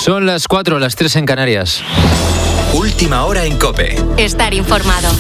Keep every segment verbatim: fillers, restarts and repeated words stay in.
Son las cuatro, las tres en Canarias. Última hora en COPE. Estar informado.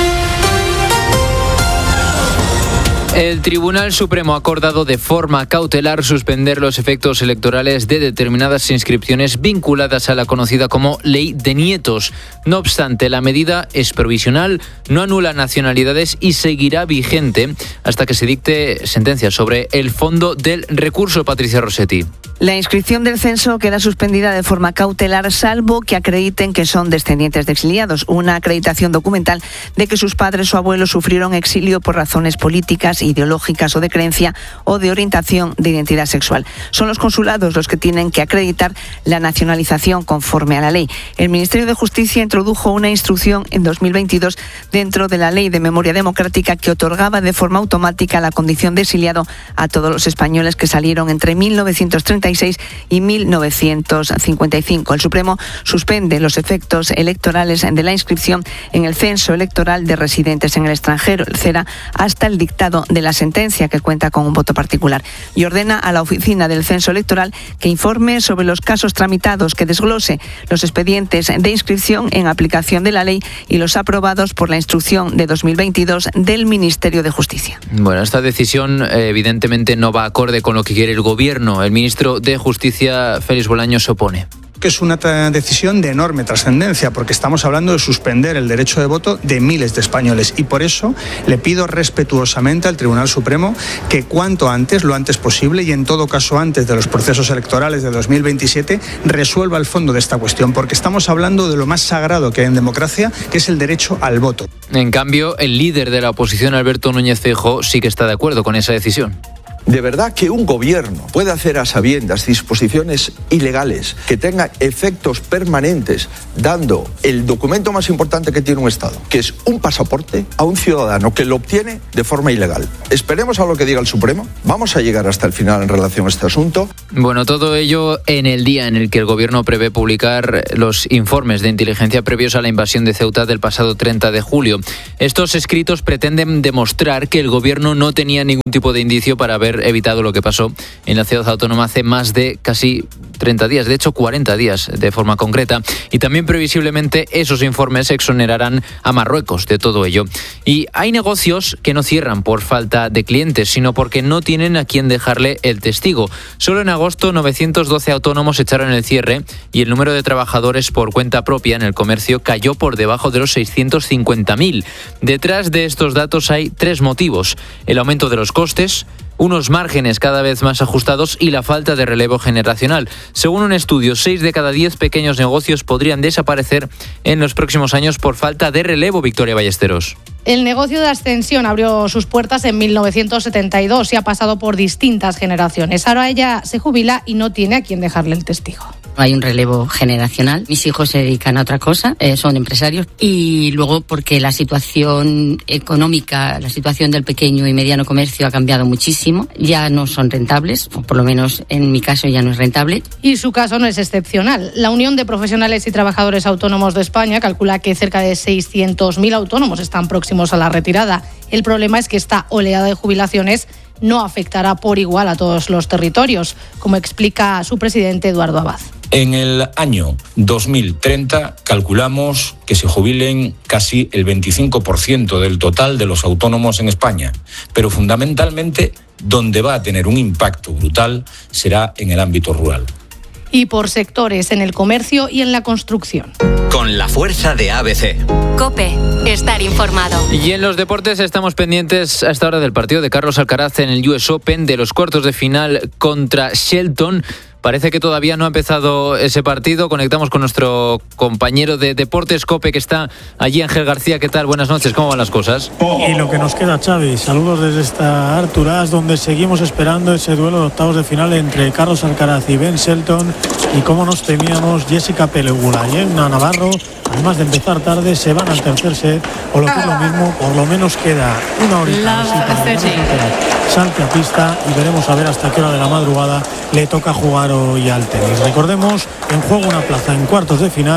El Tribunal Supremo ha acordado de forma cautelar suspender los efectos electorales de determinadas inscripciones vinculadas a la conocida como Ley de Nietos. No obstante, la medida es provisional, no anula nacionalidades y seguirá vigente hasta que se dicte sentencia sobre el fondo del recurso. Patricia Rossetti. La inscripción del censo queda suspendida de forma cautelar, salvo que acrediten que son descendientes de exiliados. Una acreditación documental de que sus padres o abuelos sufrieron exilio por razones políticas, ideológicas o de creencia o de orientación de identidad sexual. Son los consulados los que tienen que acreditar la nacionalización conforme a la ley. El Ministerio de Justicia introdujo una instrucción en dos mil veintidós dentro de la Ley de Memoria Democrática que otorgaba de forma automática la condición de exiliado a todos los españoles que salieron entre mil novecientos treinta y seis y mil novecientos cincuenta y cinco. El Supremo suspende los efectos electorales de la inscripción en el censo electoral de residentes en el extranjero, el CERA, hasta el dictado de la sentencia, que cuenta con un voto particular, y ordena a la Oficina del Censo Electoral que informe sobre los casos tramitados, que desglose los expedientes de inscripción en aplicación de la ley y los aprobados por la instrucción de dos mil veintidós del Ministerio de Justicia. Bueno, esta decisión eh, evidentemente no va acorde con lo que quiere el Gobierno. El ministro de Justicia, Félix Bolaños, se opone. Que es una t- decisión de enorme trascendencia, porque estamos hablando de suspender el derecho de voto de miles de españoles, y por eso le pido respetuosamente al Tribunal Supremo que cuanto antes, lo antes posible, y en todo caso antes de los procesos electorales de dos mil veintisiete, resuelva el fondo de esta cuestión, porque estamos hablando de lo más sagrado que hay en democracia, que es el derecho al voto. En cambio, el líder de la oposición, Alberto Núñez Feijóo, sí que está de acuerdo con esa decisión. ¿De verdad que un gobierno puede hacer a sabiendas disposiciones ilegales que tengan efectos permanentes, dando el documento más importante que tiene un Estado, que es un pasaporte, a un ciudadano que lo obtiene de forma ilegal? Esperemos a lo que diga el Supremo. Vamos a llegar hasta el final en relación a este asunto. Bueno, todo ello en el día en el que el Gobierno prevé publicar los informes de inteligencia previos a la invasión de Ceuta del pasado treinta de julio. Estos escritos pretenden demostrar que el Gobierno no tenía ningún tipo de indicio para haber evitado lo que pasó en la ciudad autónoma hace más de casi treinta días, de hecho cuarenta días de forma concreta, y también previsiblemente esos informes exonerarán a Marruecos de todo ello. Y hay negocios que no cierran por falta de clientes, sino porque no tienen a quién dejarle el testigo. Solo en agosto novecientos doce autónomos echaron el cierre y el número de trabajadores por cuenta propia en el comercio cayó por debajo de los seiscientos cincuenta mil. Detrás de estos datos hay tres motivos: el aumento de los costes, unos márgenes cada vez más ajustados y la falta de relevo generacional. Según un estudio, seis de cada diez pequeños negocios podrían desaparecer en los próximos años por falta de relevo. Victoria Ballesteros. El negocio de Ascensión abrió sus puertas en mil novecientos setenta y dos y ha pasado por distintas generaciones. Ahora ella se jubila y no tiene a quién dejarle el testigo. Hay un relevo generacional. Mis hijos se dedican a otra cosa, eh, son empresarios. Y luego porque la situación económica, la situación del pequeño y mediano comercio ha cambiado muchísimo. Ya no son rentables, o por lo menos en mi caso ya no es rentable. Y su caso no es excepcional. La Unión de Profesionales y Trabajadores Autónomos de España calcula que cerca de seiscientos mil autónomos están próximos a la retirada. El problema es que esta oleada de jubilaciones no afectará por igual a todos los territorios, como explica su presidente Eduardo Abad. En el año dos mil treinta calculamos que se jubilen casi el veinticinco por ciento del total de los autónomos en España, pero fundamentalmente donde va a tener un impacto brutal será en el ámbito rural. Y por sectores, en el comercio y en la construcción. Con la fuerza de A B C. COPE, estar informado. Y en los deportes estamos pendientes a esta hora del partido de Carlos Alcaraz en el U S Open, de los cuartos de final contra Shelton. Parece que todavía no ha empezado ese partido. Conectamos con nuestro compañero de Deportes COPE que está allí, Ángel García. ¿Qué tal? Buenas noches, ¿cómo van las cosas? Y lo que nos queda, Xavi. Saludos desde esta Arturás, donde seguimos esperando ese duelo de octavos de final entre Carlos Alcaraz y Ben Shelton. Y como nos temíamos, Jessica Pegula y Emma Navarro, además de empezar tarde, se van al tercer set, o lo que es lo mismo, por lo menos queda una horita así para que salte a pista y veremos a ver hasta qué hora de la madrugada le toca jugar hoy al tenis. Recordemos, en juego una plaza en cuartos de final,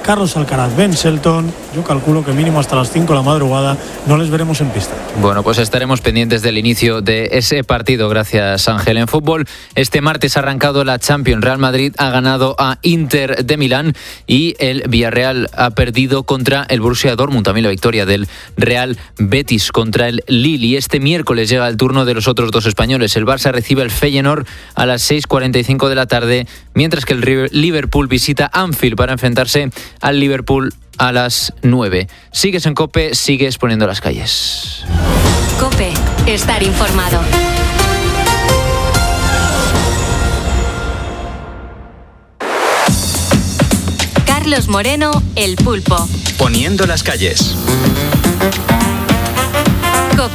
Carlos Alcaraz, Ben Shelton. Yo calculo que mínimo hasta las cinco de la madrugada no les veremos en pista. Bueno, pues estaremos pendientes del inicio de ese partido. Gracias, Ángel. En fútbol, este martes ha arrancado la Champions. Real Madrid ha ganado a Inter de Milán y el Villarreal ha perdido contra el Borussia Dortmund. También la victoria del Real Betis contra el Lille. Y este miércoles llega el turno de los otros dos españoles. El Barça recibe al Feyenoord a las seis cuarenta y cinco de la tarde, mientras que el Liverpool visita Anfield para enfrentarse al Liverpool a las nueve. Sigues en COPE, sigues poniendo las calles. COPE, estar informado. Carlos Moreno, El Pulpo. Poniendo las calles.